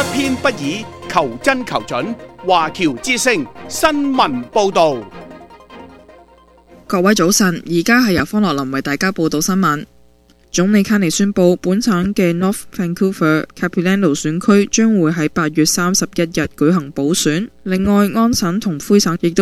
偏不倚，求真求準。華僑之聲新聞報導。 各位早晨，而家係由方樂林為大家報道新聞。總理卡尼宣布，本省嘅 North Vancouver Capilano 選區將會喺8月31日舉行補選。另外，安省同魁省亦都